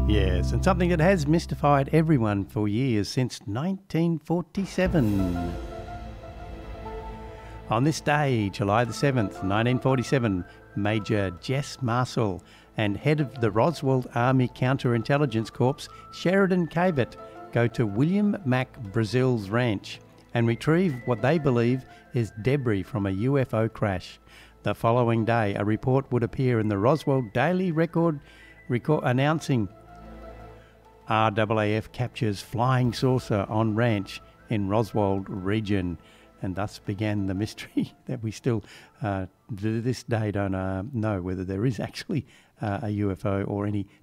Yes, and something that has mystified everyone for years since 1947. On this day, July the 7th, 1947, Major Jess Marshall and head of the Roswell Army Counterintelligence Corps, Sheridan Cavett, go to William Mac Brazil's ranch and retrieve what they believe is debris from a UFO crash. The following day, a report would appear in the Roswell Daily Record announcing RAAF captures flying saucer on ranch in Roswell region. And thus began the mystery that we still, to this day, don't know whether there is actually a UFO or any